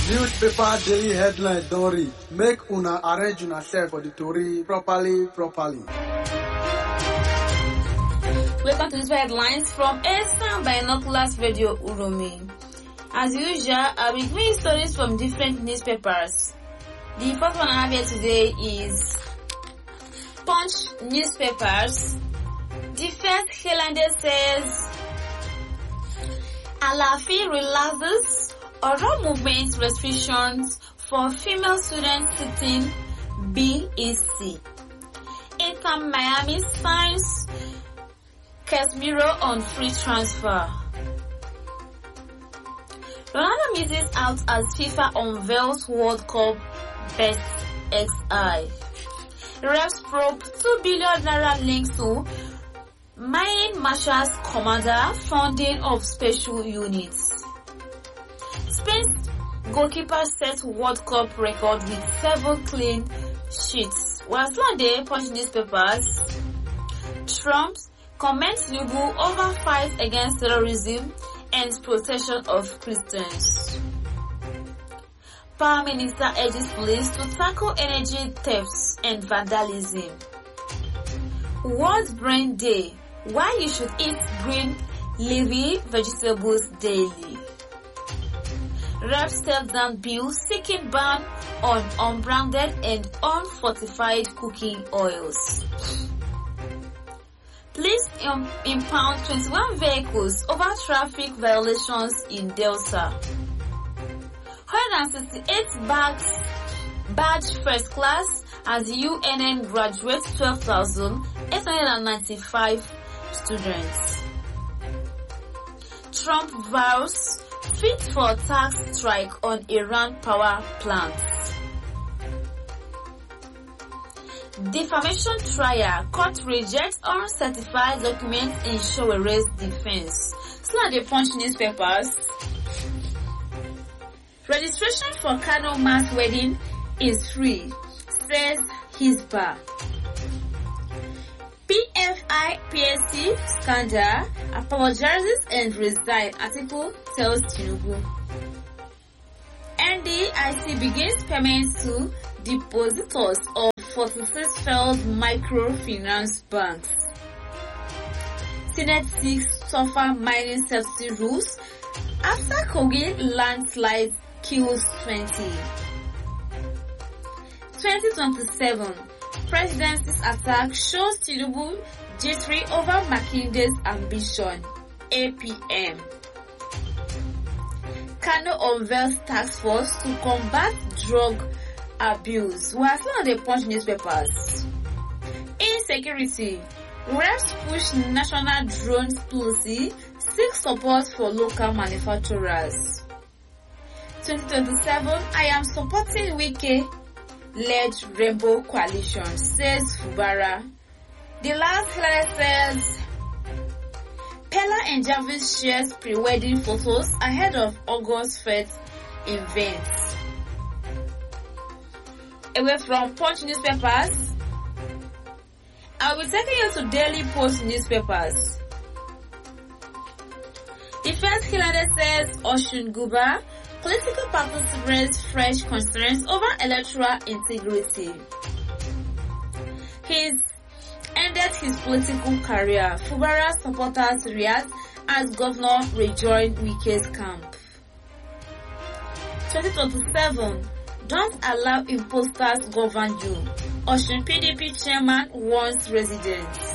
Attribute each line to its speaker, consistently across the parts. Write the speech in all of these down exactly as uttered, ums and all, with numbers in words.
Speaker 1: Newspaper daily headline Dory. Make una arrange una self for the Tory properly, properly.
Speaker 2: Welcome to these headlines from Eastern Binoculars Radio Urumi. As usual, I'll be giving stories from different newspapers. The first one I have here today is Punch newspapers. The first headline says Alafi relaxes oral movement restrictions for female students sitting B E C. Inter Miami signs Casemiro on free transfer. Ronaldo misses out as FIFA unveils World Cup best X I. Refs probe two billion naira links to Main Marshals Commander funding of special units. Spain's goalkeeper set World Cup record with seven clean sheets. While Sunday Punch newspapers, Trump comments Tinubu over fight against terrorism and protection of Christians. Power Minister urges police to tackle energy thefts and vandalism. World Brain Day. Why you should eat green leafy vegetables daily. Rep step down bill seeking ban on unbranded and unfortified cooking oils. Police um, impound twenty-one vehicles over traffic violations in Delta. one hundred sixty-eight bags badge first class as U N N graduates twelve thousand eight hundred ninety-five students. Trump vows fit for tax strike on Iran power plants. Defamation trial. Court rejects uncertified documents in Showere's defense. So at the Punch newspapers. Registration for Kano mass wedding is free, says Hisba. P F I P S C scandal apologizes and resigns. Article tells Tinubu. N D I C begins payments to depositors of forty-six failed microfinance banks. Senate seeks tougher mining safety rules after Kogi landslide kills twenty. twenty twenty-seven Presidency's attack shows Tinubu jittery over Makinde's ambition. A P M. Kano unveils task force to combat drug abuse. We are still on the Punch newspapers. Insecurity. Reps push national drones policy, seek support for local manufacturers. twenty twenty-seven, I am supporting Wike led Rainbow Coalition, says Fubara. The last headline says Pella and Jarvis shares pre-wedding photos ahead of August first event. Away from Punch newspapers, I'll be taking you to Daily Post newspapers. The first headline says Oshun Guba, political parties raise fresh concerns over electoral integrity. He's ended his political career. Fubara supporters react as governor rejoined Wike's camp. twenty twenty-seven, don't allow imposters govern you. Osun P D P chairman warns residents.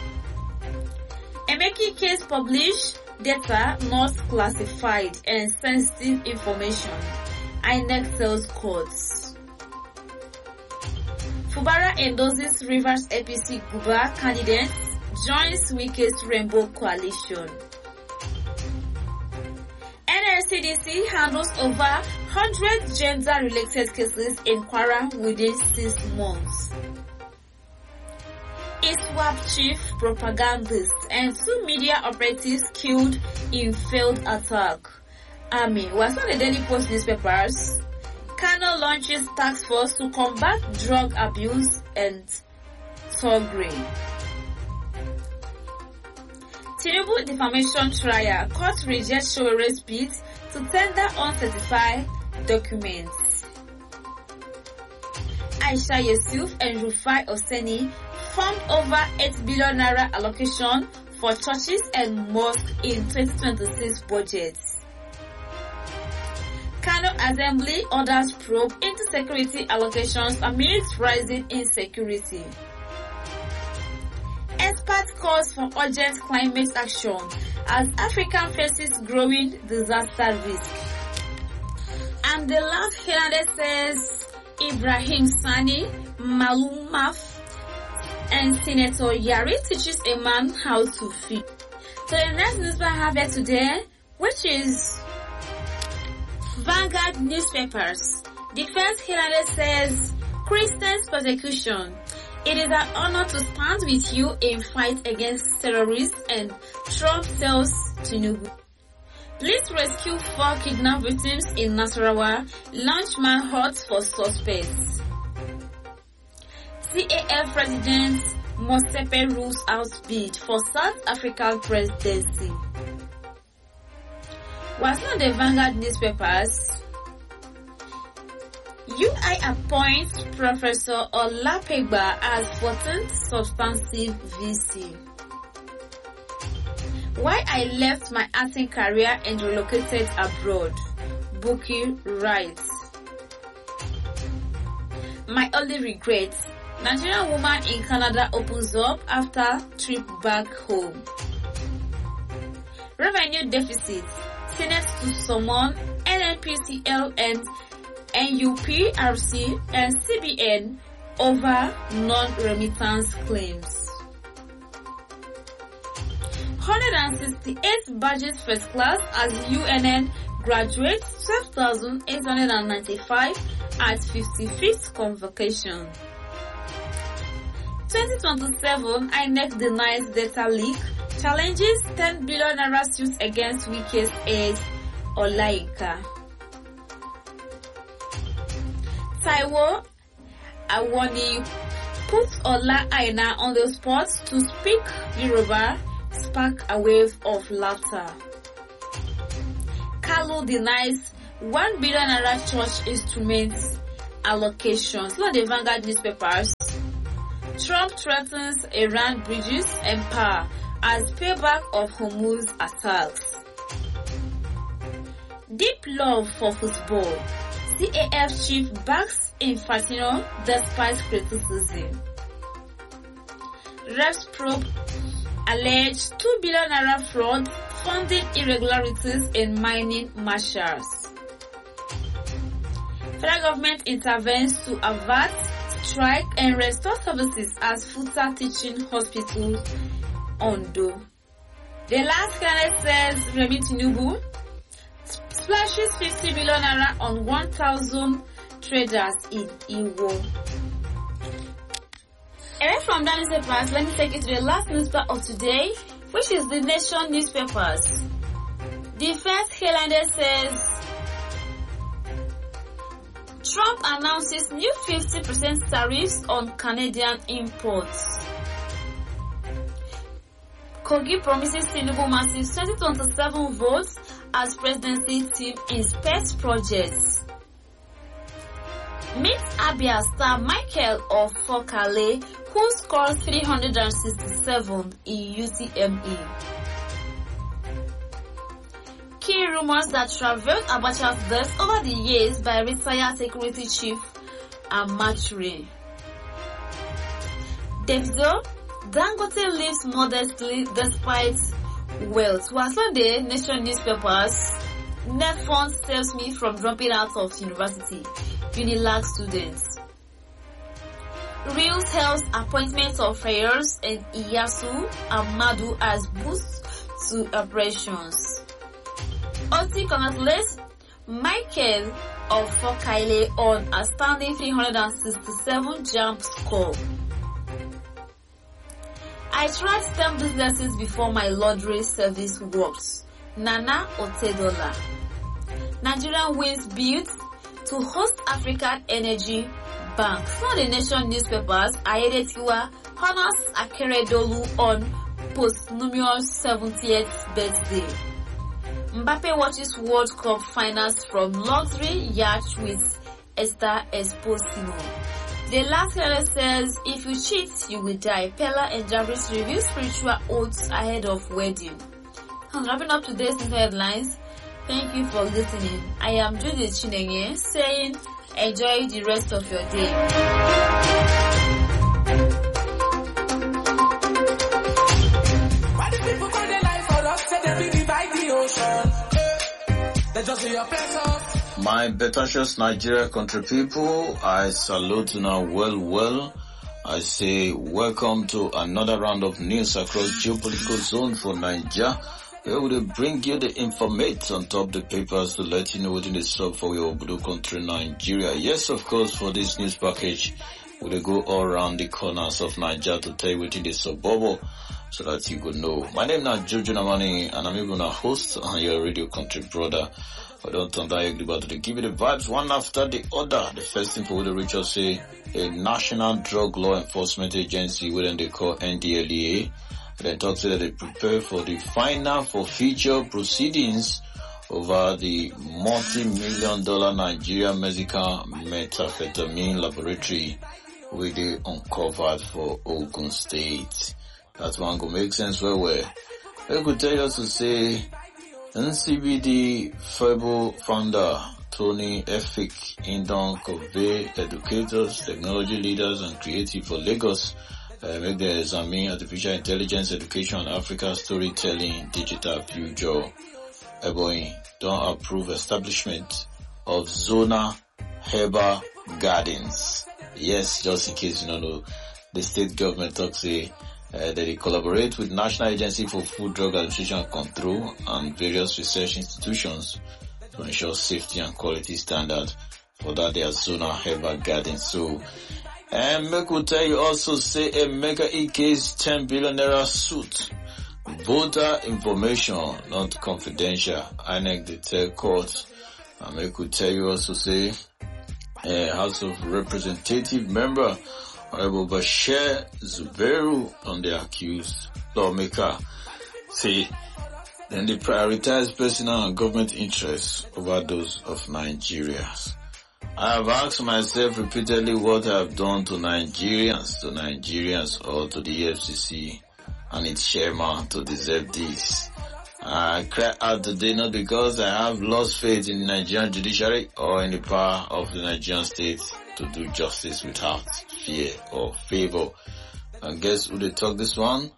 Speaker 2: Emeki case published data not classified and sensitive information. I N E C sells courts. Fubara endorses Rivers A P C Guba candidates, joins Wike's Rainbow Coalition. N S C D C handles over one hundred gender-related cases in Kwara within six months. ISWAP chief propagandist and two media operatives killed in failed attack. Army. Was on the Daily Post newspapers. Kano launches task force to combat drug abuse and thuggery. Tinubu defamation trial. Court rejects Showere's bid to tender uncertified documents. Aisha Yusuf and Rufai Oseni formed over eight billion naira allocation for churches and mosques in twenty twenty-six budget. Kano Assembly orders probe into security allocations amid rising insecurity. Expert calls for urgent climate action as Africa faces growing disaster risk. And the last headline says Ibrahim Sani, Malum Maf, and Senator Yari teaches a man how to feed. So the next newspaper I have here today, which is Vanguard newspapers. The first headline says Christians persecution. It is an honor to stand with you in fight against terrorists, and Trump tells Tinubu. Police rescue four kidnapped victims in Nasarawa, launch manhunt for suspects. C A F President Motsepe rules out bid for South African presidency. Was not the Vanguard newspapers. U I appoints Professor Olapegba as fourteenth substantive V C. Why I left my acting career and relocated abroad, Buki writes. My only regret, Nigerian woman in Canada opens up after trip back home. Revenue deficit, Senate to summon N N P C L and N U P R C and C B N over non-remittance claims. one hundred sixty-eight badges first class as U N N graduates twelve thousand eight hundred ninety-five at fifty-fifth convocation. twenty twenty-seven I N E C denies data leak, challenges ten billion naira suits against Wike's aide Olaika. Taiwo Awoni put Ola Aina on the spot to speak Yoruba, spark a wave of laughter. Kalu denies one billion naira church instruments allocations. Look at the Vanguard newspapers. Trump threatens Iran bridges and power as payback of Hormuz attacks. Deep love for football. C A F chief backs Infantino despite criticism. Refs probe alleged two billion naira fraud funding irregularities in mining marshals. Federal government intervenes to avert strike and restore services as Futa Teaching Hospital, Ondo. The last candidate says Remi Tinubu splashes fifty billion naira on one thousand traders in Iwo. Away from that newspapers, let me take you to the last newspaper of today, which is the Nation newspapers. The first headline says Trump announces new fifty percent tariffs on Canadian imports. Kogi promises Tinubu massive twenty twenty-seven votes as presidency team inspects projects. Meet Abia star Michael of Fokale, who scored three hundred sixty-seven in U T M E. Key rumors that traveled Abacha's death over the years by retired security chief Amatri. Davido, Dangote lives modestly despite wealth. Was on the Nation newspapers. Net fund saves me from dropping out of university. Unilag students. Real Health appointment of Fayers and Iyasu Amadu as boost to operations. O T congratulates Michael of Fokale on a standing three hundred sixty-seven jump score. I tried ten businesses before my laundry service worked. Nana Otedola. Nigerian wins bid to host African Energy Bank. From the Nation newspapers, Ayedetiwa honors Akeredolu on posthumous seventieth birthday. Mbappe watches World Cup finals from luxury yacht with Esther Esposito. The last letter says, if you cheat, you will die. Pella and Jabris review spiritual oaths ahead of wedding. I'm wrapping up today's headlines. Thank you for listening. I am Judith Chinenye saying, enjoy the rest of your day.
Speaker 3: My betacious Nigeria country people, I salute you now well, well. I say welcome to another round of news across geopolitical zone for Nigeria. We will bring you the information on top the papers to let you know what is up for your Obodo country, Nigeria. Yes, of course, for this news package, we will go all around the corners of Nigeria to tell you what is up, Bobo, so that you could know. My name is Jojo Namani, and I'm even a host on your radio country brother. I don't turn that about to give you the vibes one after the other. The first thing for the Richard say, a National Drug Law Enforcement Agency, within they call N D L E A. They talk that they prepare for the final for future proceedings over the multi-million dollar Nigeria Mexican methamphetamine laboratory where they uncovered for Ogun State. That one go make sense well well. They could tell us to say N C B D Fable founder Tony Efik Indon convey educators, technology leaders and creative for Lagos. Uh, make the examine artificial intelligence education Africa storytelling digital future. Ebony don't approve establishment of Zona Herbal Gardens. Yes, just in case you don't know, the state government talks say uh, that they collaborate with National Agency for Food, Drug Administration and Control and various research institutions to ensure safety and quality standard for that their Zona Herbal Gardens. So and make will tell you also say a mega e-case ten billion naira suit. Voter information, not confidential. I N E C the tell court. And make will tell you also say a House of Representative member Honorable Bashir Zubairu on the accused lawmaker. Say then they prioritize personal and government interests over those of Nigerians. I have asked myself repeatedly what I have done to Nigerians, to Nigerians or to the E F C C and its chairman to deserve this. I cry out today not because I have lost faith in the Nigerian judiciary or in the power of the Nigerian state to do justice without fear or favor. And guess who they talk this one?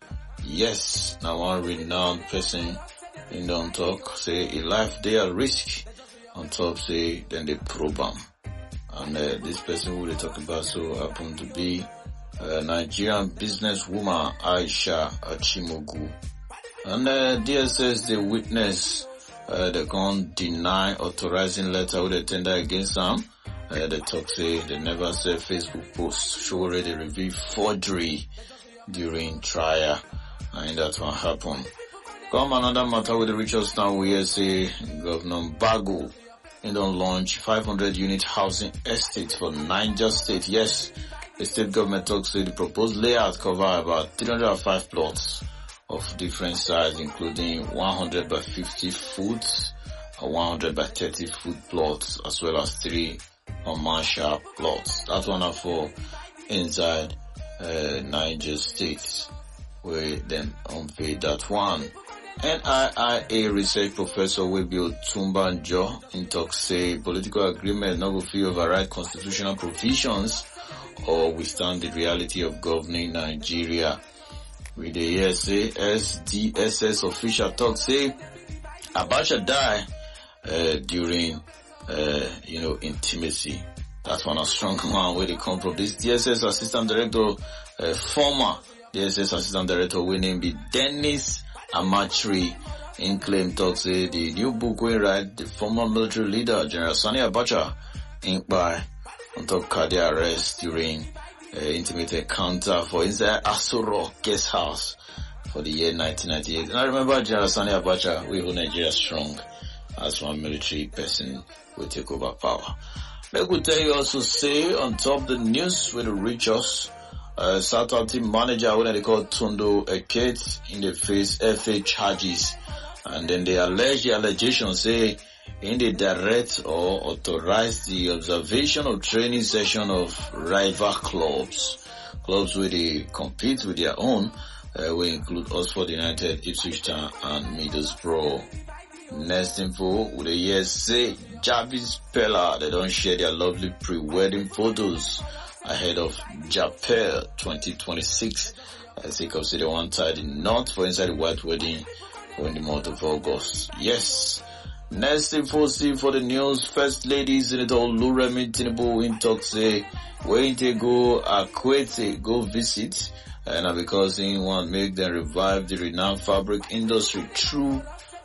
Speaker 3: Yes, now one renowned person in the on talk say a life they at risk. On top say then they probe them. And uh, this person who they talk about so happened to be a Nigerian businesswoman Aisha Achimogu. And uh, D S S they witness uh, they can't deny authorizing letter with the tender against them. Uh, they talk say they never said Facebook post show already reveal forgery during trial, and that one happened. Come another matter with the richest now we hear say Governor Bago and don't launch five hundred unit housing estate for Niger State. Yes, the state government talks say the proposed layout cover about three hundred five plots of different size, including one hundred by fifty foot, one hundred by thirty foot plots, as well as three commercial plots. That one are for inside uh, Niger State, where then unveil that one. N I I A research professor Webi Otumbanjo in talk say political agreement not will feel override constitutional provisions or withstand the reality of governing Nigeria. With the E S A S D S S official talk say Abacha die uh, during uh, you know intimacy. That's one a strong man where they come from. This D S S assistant director, uh, former D S S assistant director, we name be Dennis Amatri in claim talks say the new book will write the former military leader General Sani Abacha in by on top cardiac arrest during uh, intimate encounter for inside Asoro guest house for the year nineteen ninety-eight. And I remember General Sani Abacha, we hold Nigeria strong as one military person will take over power. Let me tell you also say on top the news will reach us. Uh, South team manager, what they call Tundo Eket, in the face F A charges And then they allege the allegation say in the direct or authorize the observation of training session of rival clubs. Clubs where they compete with their own, uh, will include Oxford United, Ipswich Town and Middlesbrough. Next info, with the years say Javis Pella, they don't share their lovely pre-wedding photos ahead of Japel twenty twenty-six. As they consider one tied not for inside the white wedding for in the month of August. Yes. Next info, see for the news, First Lady Senator Oluremi Tinubu in talk say, where they go, Akwete, go visit, and because he want to make them revive the renowned fabric industry through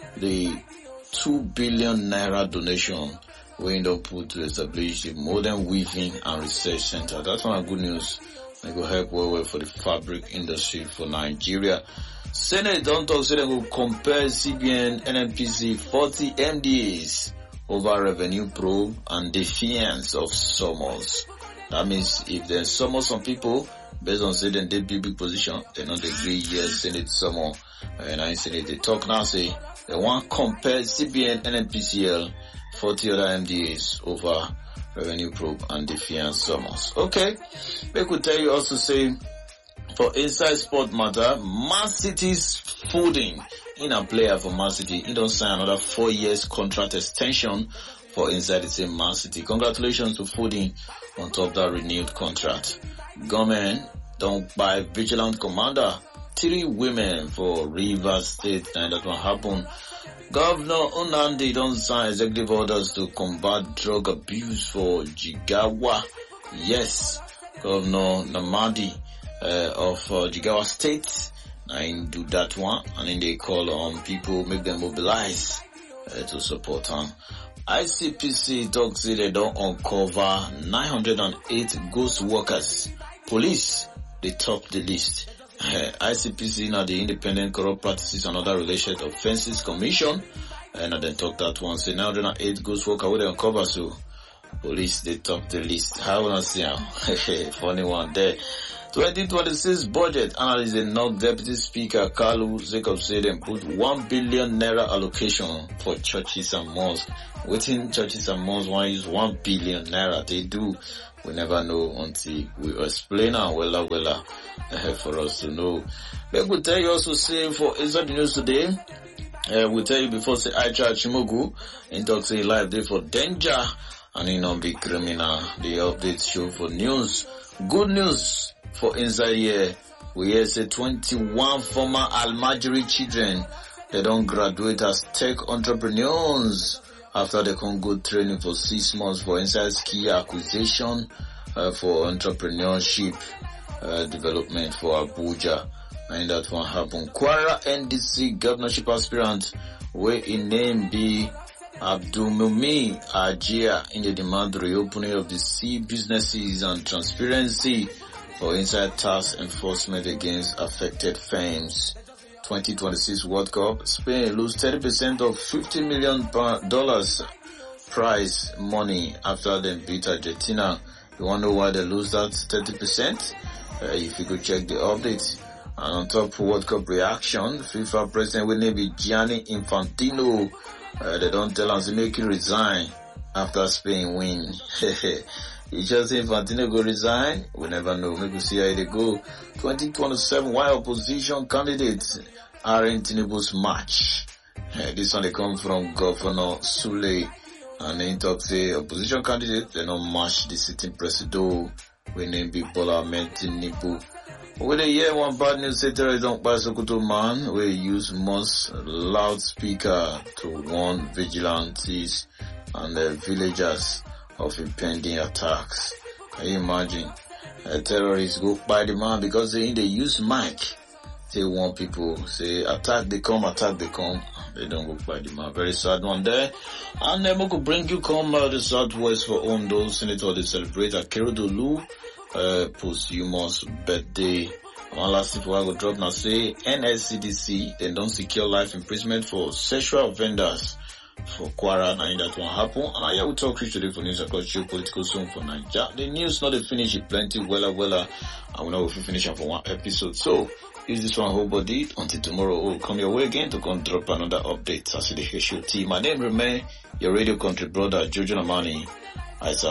Speaker 3: the two billion naira donation we end up put to establish the modern weaving and research center. That's one good news. It will help well, well for the fabric industry for Nigeria. Senate don't talk, so they will compare C B N, N N P C, forty M D As over revenue probe and defiance of summons. That means if they summon some people, based on say then they be big position, they not agree, yes, Senate summon. And I Senate they talk now, say they want compare C B N, N N P C L, forty other M D As over revenue probe and defiance summons. Okay, they could tell you also say, for inside sport matter, Man City's Foden in a player for Man City. He don't sign another four years contract extension for inside the same Man City. Congratulations to Foden on top of that renewed contract. Government don't buy vigilant commander. Three women for Rivers State, and that will happen. Governor Unandi don't sign executive orders to combat drug abuse for Jigawa. Yes, Governor Namadi Uh, of uh, Jigawa State, and do that one, and then they call on people, make them mobilize uh, to support them. I C P C talks say they don't uncover nine hundred eight ghost workers. Police, they top the list. Uh, I C P C now the Independent Corrupt Practices and Other Related Offences Commission, and uh, then talk that one, say nine hundred eight ghost workers will they uncover, so police, they top the list. How wanna see them? Funny one there. twenty twenty-six budget analyst and not Deputy Speaker Kalu Jacob said and put one billion naira allocation for churches and mosques. Within churches and mosques, one use one billion naira. They do. We never know until we explain our wella wella uh, for us to know. But we tell you also say for inside the news today, uh, we tell you before say I charge Chimogu in talk say live day for danger and in non be criminal. The update show for news. Good news. For inside here, we hear say twenty-one former Almajiri children, they don't graduate as tech entrepreneurs after they can go training for six months for inside skill acquisition uh, for entrepreneurship uh, development for Abuja. And that one happen. Kwara N D C governorship aspirant, where in name be Abdulmumi Ajia in the demand reopening of the sea businesses and transparency for inside tax enforcement against affected firms. twenty twenty-six World Cup, Spain lose thirty percent of fifty million dollars prize money after they beat Argentina. You want to know why they lose that thirty percent? Uh, if you could check the updates. And on top of World Cup reaction, FIFA president will be Gianni Infantino. Uh, they don't tell us to make him resign after Spain win. You just say Infantino go resign? We never know. Maybe see how they go. twenty twenty-seven, why opposition candidates are in Tinubu's match? Uh, this one they come from Governor Sule. And they talk say opposition candidates, they don't match the sitting president. We name be Bola Ahmed Tinubu. With a year one bad news, say terrorists don't buy Sokoto man. We use most loudspeaker to warn vigilantes and the villagers of impending attacks. Can you imagine? Uh, terrorists go by the man because they, they use mic. They want people say attack they come, attack they come. They don't go by the man. Very sad one there. And then we could bring you come uh, the southwest for Ondo. Senator they celebrate Akeredolu uh, posthumous birthday. One last thing I go drop now say N S C D C they don't secure life imprisonment for sexual offenders. For Kwara, and that won't happen. And I will talk today for news across geopolitical zone for Nigeria. The news not the finish, it plenty, wella, wella, and we know if we finish up for one episode. So, use this one whole body until tomorrow. We'll come your way again to come drop another update as the H O T. My name remain your radio country brother, Jojo Namani. I